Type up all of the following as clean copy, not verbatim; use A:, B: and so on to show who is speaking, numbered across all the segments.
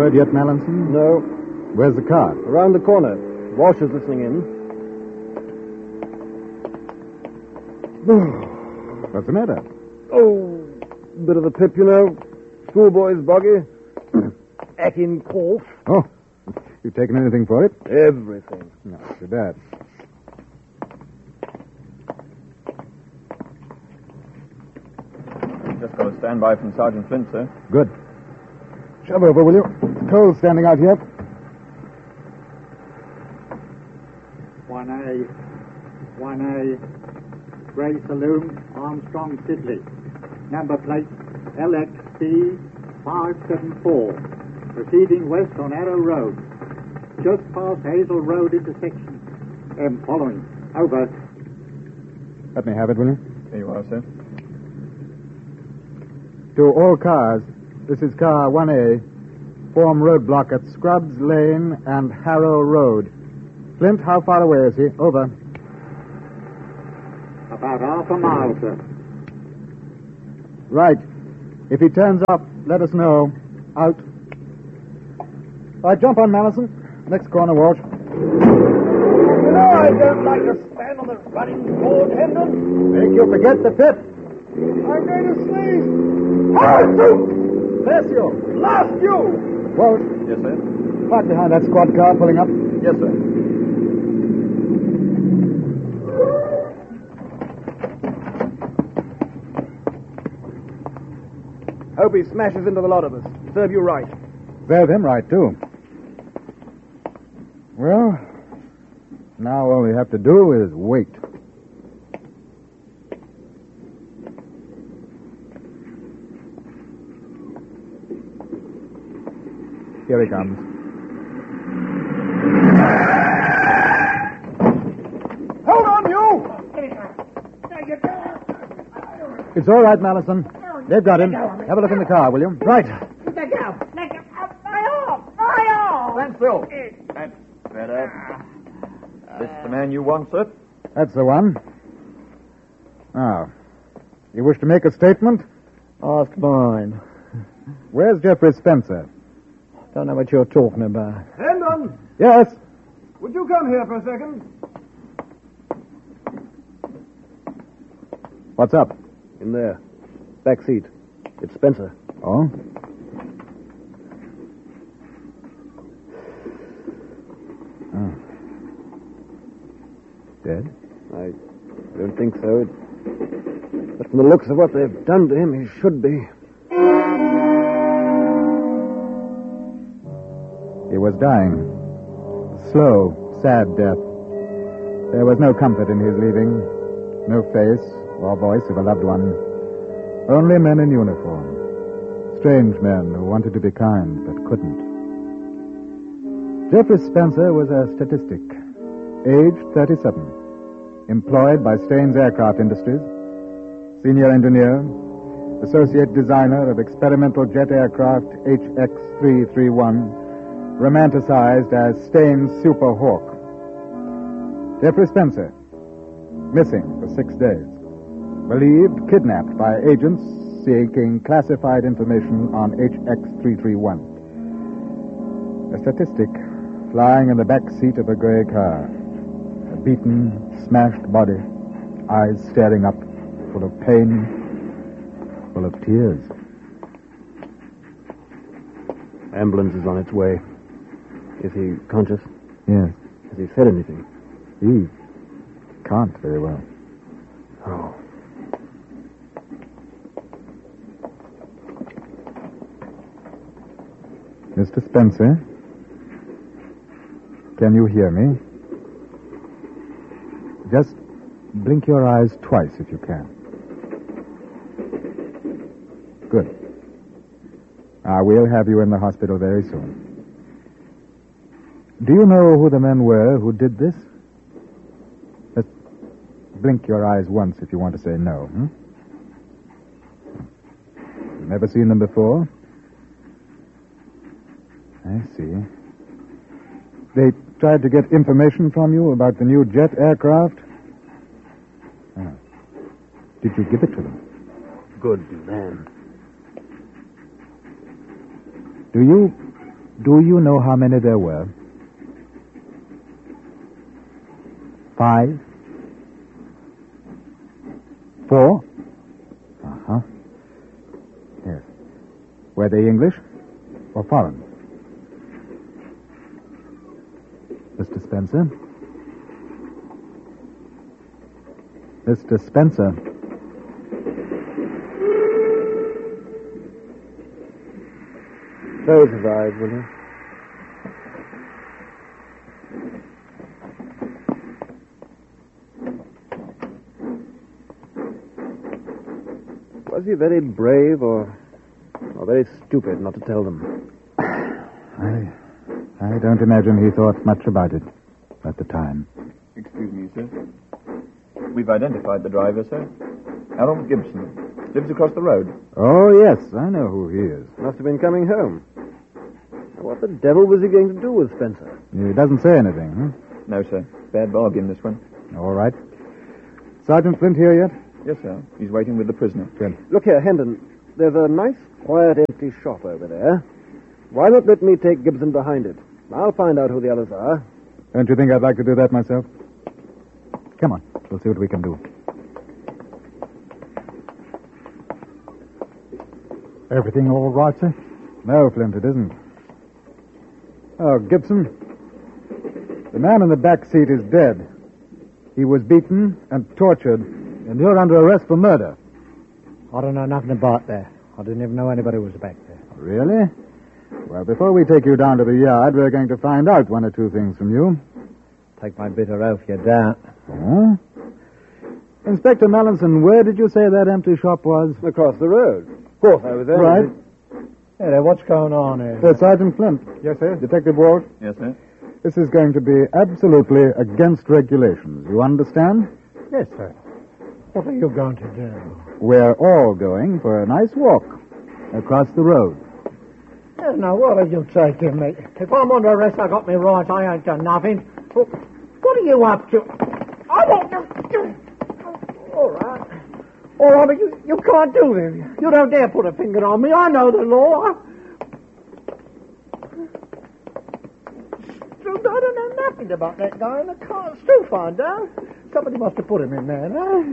A: word yet, Mallinson?
B: No.
A: Where's the car?
B: Around the corner. Walsh is listening in.
A: What's the matter?
B: Oh, bit of the pip, you know. Schoolboy's boggy. Acting cough.
A: Oh, you taken anything for it?
B: Everything.
A: No, too bad.
C: Just got a standby from Sergeant Flint, sir.
A: Good. Shove over, will you? Cole's standing out here.
D: 1A, Grey Saloon, Armstrong, Sidley. Number plate LXP 574. Proceeding west on Arrow Road. Just past Hazel Road intersection. Following. Over.
A: Let me have it, will you?
C: Here you are, sir.
A: To all cars, this is car 1A. Form roadblock at Scrubs Lane and Harrow Road. Flint, how far away is he? Over.
D: About half a mile, sir.
A: Right. If he turns up, let us know. Out. All right, jump on, Mallinson. Next corner, Walsh.
B: You know I don't like to stand on the running board, Hendon.
A: Make you forget the pip.
B: I'm going to sneeze. Harrison!
A: Bless you.
B: Blast you!
A: Walsh,
C: Yes, sir.
A: park behind that squad car pulling up.
C: Yes, sir.
B: Hope he smashes into the lot of us. Serve you right.
A: Serve him right, too. Well, now all we have to do is wait. Here he comes.
B: Hold on, you!
A: It's all right, Mallinson. They've got him. Have a look in the car, will you? Right.
D: Let go! My arm!
C: Stand still. That's better. This the man you want, sir?
A: That's the one. Now, you wish to make a statement?
B: Ask mine.
A: Where's Jeffrey Spencer?
B: Don't know what you're talking about. Hendon,
A: Yes.
B: would you come here for a second?
A: What's up?
B: In there. Back seat. It's Spencer.
A: Oh? Oh. Dead?
B: I don't think so. But from the looks of what they've done to him, he should be.
A: He was dying. Slow, sad death. There was no comfort in his leaving. No face or voice of a loved one. Only men in uniform. Strange men who wanted to be kind but couldn't. Jeffrey Spencer was a statistic. Aged 37. Employed by Staines Aircraft Industries. Senior engineer. Associate designer of experimental jet aircraft HX-331. Romanticized as Staines Super Hawk. Jeffrey Spencer. Missing for 6 days. Believed kidnapped by agents seeking classified information on HX-331. A statistic flying in the back seat of a gray car. A beaten, smashed body. Eyes staring up, full of pain, full of tears.
B: Ambulance is on its way. Is he conscious?
A: Yes.
B: Has he said anything?
A: He can't very well.
B: Oh.
A: Mr. Spencer? Can you hear me? Just blink your eyes twice if you can. Good. We'll have you in the hospital very soon. Do you know who the men were who did this? Just blink your eyes once if you want to say no. You've never seen them before? I see. They tried to get information from you about the new jet aircraft? Oh. Did you give it to them?
B: Good man.
A: Do you Do you know how many there were? 5? 4? Uh-huh. Yes. Were they English or foreign? Mr. Spencer? Mr. Spencer?
B: Close his eyes, will you? Was he very brave or very stupid not to tell them?
A: I don't imagine he thought much about it at the time.
C: Excuse me, sir. We've identified the driver, sir. Harold Gibson. Lives across the road.
A: Oh, yes, I know who he is.
B: Must have been coming home. What the devil was he going to do with Spencer?
A: He doesn't say anything, huh?
C: No, sir. Bad bargain, this one.
A: All right. Sergeant Flint here yet?
C: Yes, sir. He's waiting with the prisoner.
A: Good.
B: Look here, Hendon. There's a nice, quiet, empty shop over there. Why not let me take Gibson behind it? I'll find out who the others are.
A: Don't you think I'd like to do that myself? Come on. We'll see what we can do. Everything all right, sir? No, Flint, it isn't. Oh, Gibson. The man in the back seat is dead. He was beaten and tortured, and you're under arrest for murder.
E: I don't know nothing about that. I didn't even know anybody was back there.
A: Really? Well, before we take you down to the yard, we're going to find out one or two things from you.
E: Take my bitter oath you don't.
A: Oh? Inspector Mallinson, where did you say that empty shop was?
B: Across the road. Of course, I was there.
A: Right.
E: Hey, what's going on here?
A: Sergeant Flint. Yes, sir. Detective Walt.
C: Yes, sir.
A: This is going to be absolutely against regulations. You understand?
E: Yes, sir. What are you going to do?
A: We're all going for a nice walk across the road.
E: Yes, now, what are you taking me? If I'm under arrest, I got me rights. I ain't done nothing. What are you up to? I want to... All right. All right, but you can't do this. You don't dare put a finger on me. I know the law. I don't know nothing about that guy in the car. Still find out. Somebody must have put him in there, no?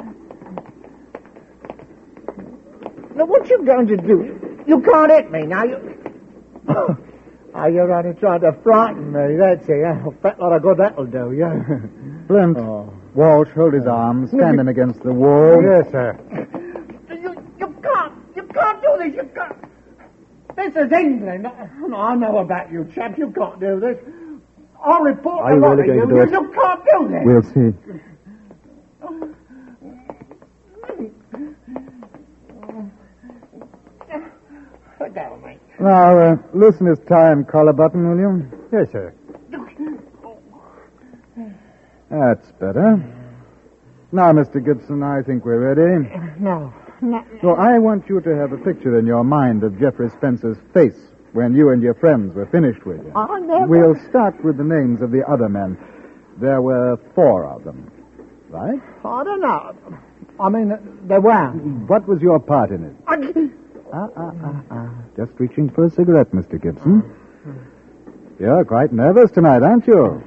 E: Now, what you going to do? You can't hit me, now. Oh, you're only trying to frighten me, that's it. A fat lot of good that'll do, yeah.
A: Flint, Walsh, hold his arms, stand him against the wall.
E: Yes, sir.
D: You can't do this. You can't. This is England. I know about you, chap. You can't do this. I'll report
B: Are you really going to do it?
D: You can't do this.
A: We'll see.
D: Sit down, mate.
A: Now, loosen his tie and collar button, will you?
E: Yes, sir.
A: That's better. Now, Mr. Gibson, I think we're ready.
D: No.
A: So I want you to have a picture in your mind of Jeffrey Spencer's face when you and your friends were finished with him.
D: I never...
A: We'll start with the names of the other men. There were 4 of them, right?
D: I don't know. I mean, they were.
A: What was your part in it? Just reaching for a cigarette, Mr. Gibson. You're quite nervous tonight, aren't you?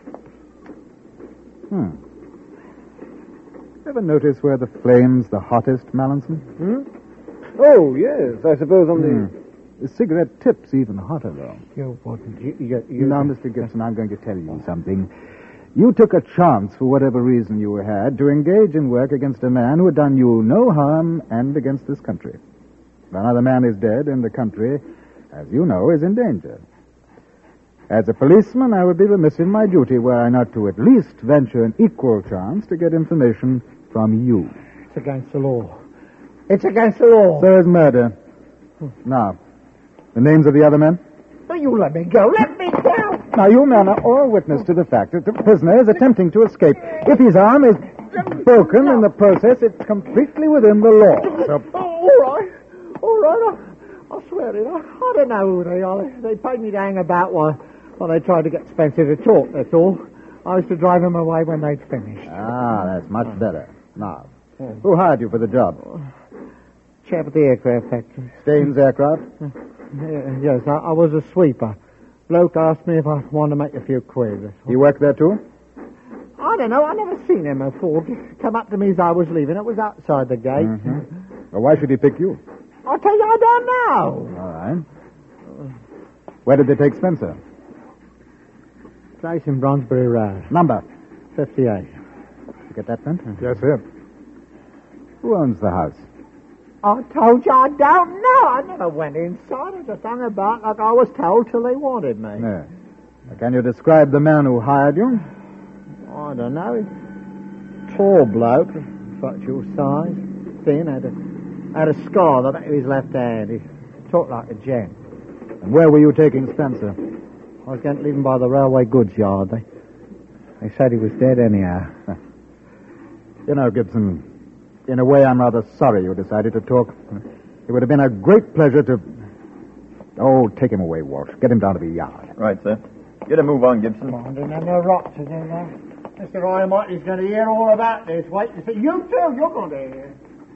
A: Ever notice where the flame's the hottest, Mallinson?
B: Oh, yes. I suppose on the...
A: The cigarette tip's even hotter, though.
E: You wouldn't.
A: Now, Mr. Gibson, I'm going to tell you something. You took a chance, for whatever reason you had, to engage in work against a man who had done you no harm and against this country. Now, the man is dead, and the country, as you know, is in danger. As a policeman, I would be remiss in my duty were I not to at least venture an equal chance to get information from you.
E: It's against the law. It's against the law.
A: So is murder. Now, the names of the other men?
D: But you let me go. Let me go.
A: Now, you men are all witness to the fact that the prisoner is attempting to escape. If his arm is broken in the process, it's completely within the law. So...
D: All right. I swear it. I don't know who they are. They paid me to hang about while they tried to get Spencer to talk, that's all. I used to drive him away when they'd finished.
A: Ah, that's much better. Now, who hired you for the job?
D: chap at the aircraft factory.
A: Staines Aircraft?
D: Yes, I was a sweeper. Bloke asked me if I wanted to make a few quid.
A: You work there too?
D: I don't know. I never seen him before. Come up to me as I was leaving. It was outside the gate.
A: Well, why should he pick you?
D: I tell you, I don't know.
A: All right. Where did they take Spencer?
D: Place in Bronsbury Road.
A: Number?
D: 58.
A: You get that, Flint?
E: Yes, sir.
A: Who owns the house?
D: I told you I don't know. I never went inside. I just hung about like I was told till they wanted me.
A: Yeah. Can you describe the man who hired you?
D: I don't know. Tall bloke, virtual size, thin, had a scar on the back of his left hand. He talked like a gent.
A: And where were you taking Spencer?
D: I was going to leave him by the railway goods yard. They said he was dead anyhow.
A: You know, Gibson, in a way I'm rather sorry you decided to talk. It would have been a great pleasure to... Oh, take him away, Walsh. Get him down to the yard.
C: Right, sir. Get a move on, Gibson.
D: I didn't have no rocks in there. Mr. Almighty's going to hear all about this. Wait and see. You too, you're going to hear.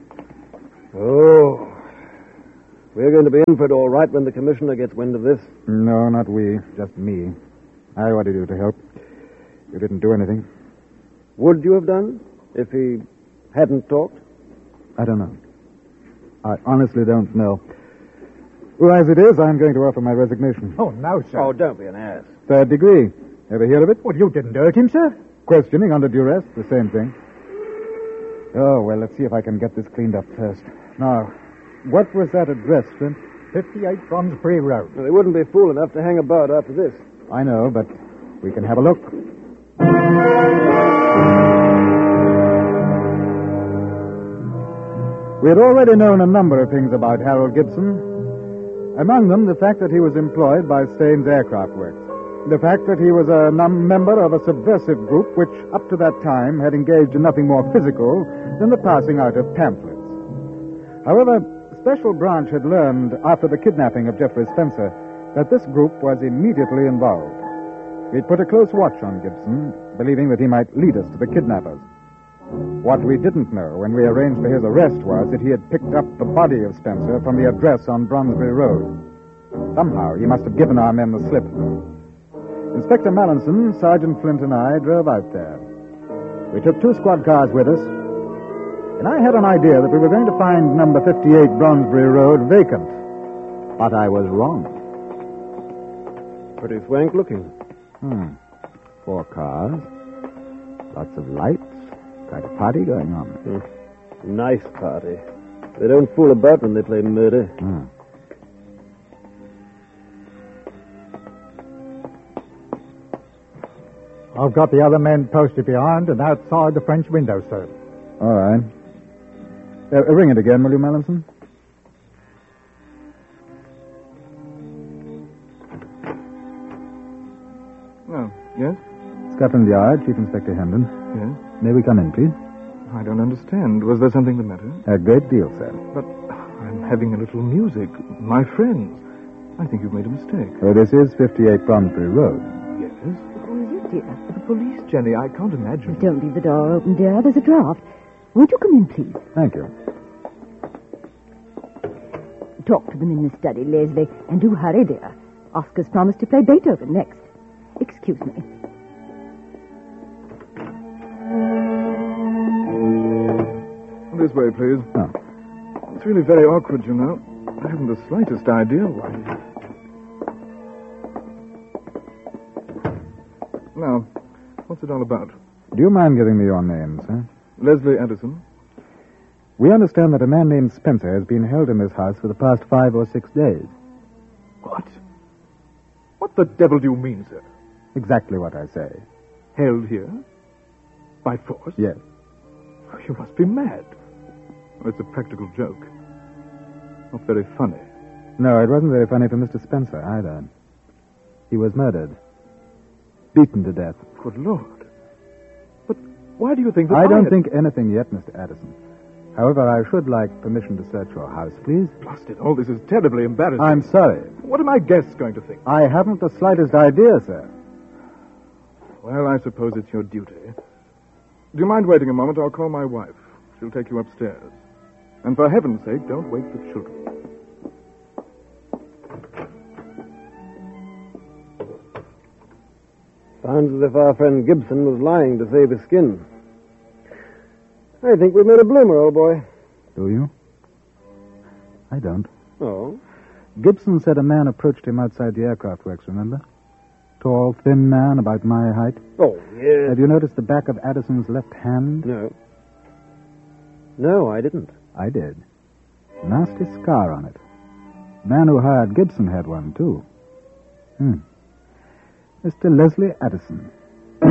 B: Oh. We're going to be in for it all right when the commissioner gets wind of this.
A: No, not we. Just me. I wanted you to help. You didn't do anything.
B: Would you have done if he hadn't talked?
A: I don't know. I honestly don't know. Well, as it is, I'm going to offer my resignation.
E: Oh, no, sir.
B: Oh, don't be an ass.
A: Third degree. Ever hear of it?
E: Well, you didn't hurt him, sir.
A: Questioning under duress, the same thing. Oh, well, let's see if I can get this cleaned up first. Now, what was that address, Flint?
E: 58 Bronsbury Road.
B: Well, they wouldn't be fool enough to hang about after this.
A: I know, but we can have a look. We had already known a number of things about Harold Gibson. Among them, the fact that he was employed by Staines Aircraft Works. The fact that he was a member of a subversive group which, up to that time, had engaged in nothing more physical than the passing out of pamphlets. However, Special Branch had learned, after the kidnapping of Jeffrey Spencer, that this group was immediately involved. We'd put a close watch on Gibson, believing that he might lead us to the kidnappers. What we didn't know when we arranged for his arrest was that he had picked up the body of Spencer from the address on Bronsbury Road. Somehow, he must have given our men the slip. Inspector Mallinson, Sergeant Flint, and I drove out there. We took 2 squad cars with us, and I had an idea that we were going to find number 58 Bronsbury Road vacant. But I was wrong.
B: Pretty swank looking.
A: 4 cars, lots of lights, quite a party going on.
B: Nice party. They don't fool about when they play murder.
E: I've got the other men posted behind and outside the French window, sir.
A: All right. Ring it again, will you, Mallinson?
C: Oh, yes?
A: Scotland Yard, Chief Inspector Hendon.
C: Yes?
A: May we come in, please?
C: I don't understand. Was there something the matter?
A: A great deal, sir.
C: But I'm having a little music. My friends. I think you've made a mistake.
A: Oh, this is 58 Bronsbury Road.
C: Yes?
F: Who is it, dear?
C: The police, Jenny. I can't imagine.
F: Don't leave the door open, dear. There's a draft. Won't you come in, please?
A: Thank you.
F: Talk to them in the study, Leslie. And do hurry, dear. Oscar's promised to play Beethoven next. Excuse me.
C: This way, please.
A: Oh.
C: It's really very awkward, you know. I haven't the slightest idea why. Now, what's it all about?
A: Do you mind giving me your name, sir?
C: Leslie Addison.
A: We understand that a man named Spencer has been held in this house for the past 5 or 6 days.
C: What? What the devil do you mean, sir?
A: Exactly what I say.
C: Held here? By force?
A: Yes.
C: You must be mad. Well, it's a practical joke. Not very funny.
A: No, it wasn't very funny for Mr. Spencer either. He was murdered. Beaten to death.
C: Good Lord. But why do you think that
A: I don't
C: had...
A: think anything yet, Mr. Addison. However, I should like permission to search your house, please.
C: Blasted, all this is terribly embarrassing.
A: I'm sorry.
C: What are my guests going to think?
A: I haven't the slightest idea, sir.
C: Well, I suppose it's your duty. Do you mind waiting a moment? I'll call my wife. She'll take you upstairs.
G: And for heaven's sake, don't wake the children.
B: Sounds as if our friend Gibson was lying to save his skin. I think we made a bloomer, old boy.
A: Do you? I don't.
B: Oh?
A: Gibson said a man approached him outside the aircraft works, remember? Tall, thin man, about my height.
B: Oh, yes.
A: Have you noticed the back of Addison's left hand?
B: No. No, I didn't.
A: I did. Nasty scar on it. The man who hired Gibson had one, too. Mr. Leslie Addison.